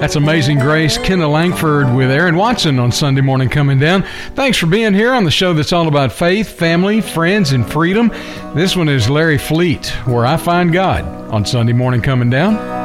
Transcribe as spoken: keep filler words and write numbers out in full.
That's Amazing Grace. Kendall Langford with Aaron Watson on Sunday Morning Coming Down. Thanks for being here on the show that's all about faith, family, friends, and freedom. This one is Larry Fleet, Where I Find God, on Sunday Morning Coming Down.